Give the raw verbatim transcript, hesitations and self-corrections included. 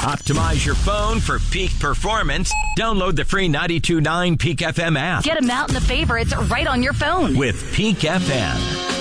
Optimize your phone for peak performance. Download the free ninety-two point nine Peak F M app. Get them out in the favorites right on your phone. With Peak F M.